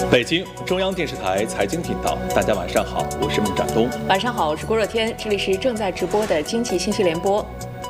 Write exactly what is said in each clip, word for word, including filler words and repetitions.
北京中央电视台财经频道，大家晚上好，我是孟展东。 晚上好，我是郭若天，这里是正在直播的经济信息联播。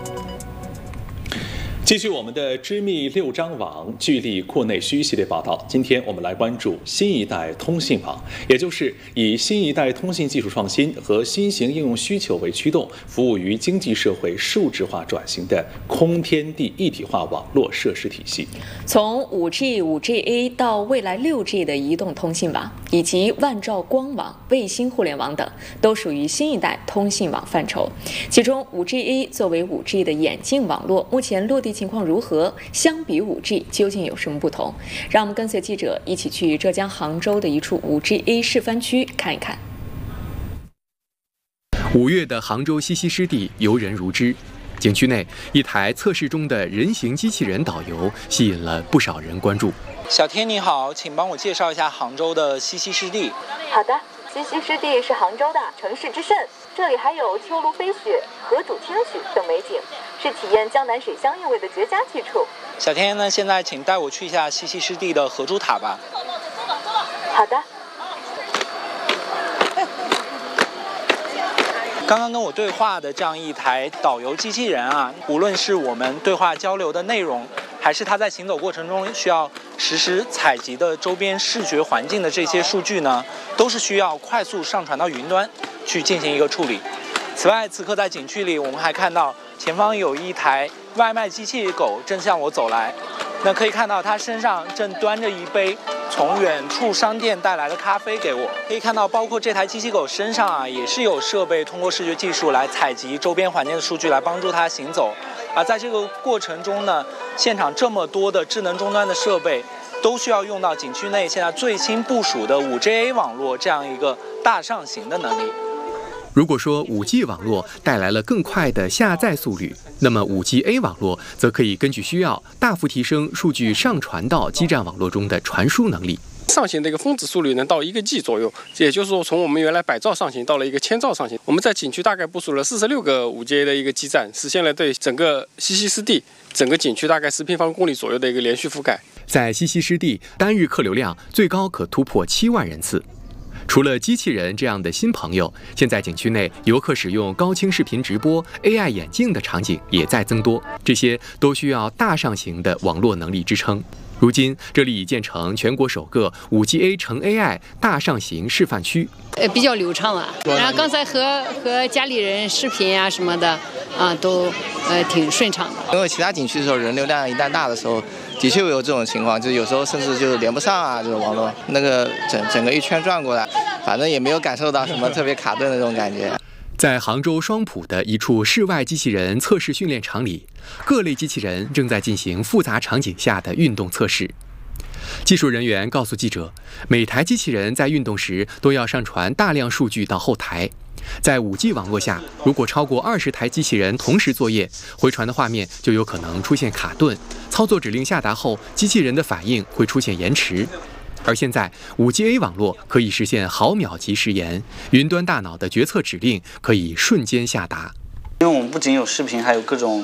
继续我们的知密六张网聚力扩内需系列报道，今天我们来关注新一代通信网，也就是以新一代通信技术创新和新型应用需求为驱动，服务于经济社会数字化转型的空天地一体化网络设施体系。 从 五 G、五 G A 到未来 六 G 的移动通信网，以及万兆光网、卫星互联网等，都属于新一代通信网范畴。其中 五 G A 作为 五 G 的眼镜网络，目前落地情况如何？相比 五 G 究竟有什么不同？让我们跟随记者一起去浙江杭州的一处 五 G A 示范区看一看。 五月的杭州西溪湿地游人如织，景区内一台测试中的人形机器人导游吸引了不少人关注。 小天你好，请帮我介绍一下杭州的西溪湿地。 好的，西溪湿地是杭州的城市之肾，这里还有秋芦飞雪、河渚清曲等美景，是体验江南水乡韵味的绝佳去处。 小天呢，现在请带我去一下西溪湿地的荷珠塔吧。 好的。 刚刚跟我对话的这样一台导游机器人啊，无论是我们对话交流的内容，还是它在行走过程中需要实时采集的周边视觉环境的这些数据呢，都是需要快速上传到云端去进行一个处理。此外，此刻在景区里，我们还看到前方有一台外卖机器狗正向我走来，那可以看到它身上正端着一杯从远处商店带来的咖啡给我。可以看到，包括这台机器狗身上啊，也是有设备通过视觉技术来采集周边环境的数据，来帮助它行走。而在这个过程中呢，现场这么多的智能终端的设备，都需要用到景区内现在最新部署的 五 G A 网络这样一个大上行的能力。 如果说 五 G 网络带来了更快的下载速率，那么 五 G A 网络则可以根据需要大幅提升数据上传到基站网络中的传输能力。 上行的一个峰值速率能到一个 G 左右，也就是说从我们原来百兆上行到了一个千兆上行。我们在景区大概部署了四十六个 五 G A 的一个基站，实现了对整个西溪湿地整个景区大概十平方公里左右的一个连续覆盖。 在西溪湿地，单日客流量最高可突破七万人次。除了机器人这样的新朋友，现在景区内游客使用高清视频直播、A I 眼镜的场景也在增多，这些都需要大上行的网络能力支撑。如今，这里已建成全国首个 五 G A 乘 A I 大上行示范区， 呃，比较流畅啊。然后刚才和和家里人视频啊什么的，啊，都呃挺顺畅的。 因为其他景区的时候，人流量一旦大的时候，的确会有这种情况，就有时候甚至就连不上啊，这种网络那个整整个一圈转过来，反正也没有感受到什么特别卡顿的这种感觉。 在杭州双浦的一处室外机器人测试训练场里，各类机器人正在进行复杂场景下的运动测试。技术人员告诉记者，每台机器人在运动时都要上传大量数据到后台。在 五 G 网络下，如果超过二十台机器人同时作业，回传的画面就有可能出现卡顿，操作指令下达后，机器人的反应会出现延迟。而现在 五 G A 网络可以实现毫秒级时延，云端大脑的决策指令可以瞬间下达。 因为我们不仅有视频，还有各种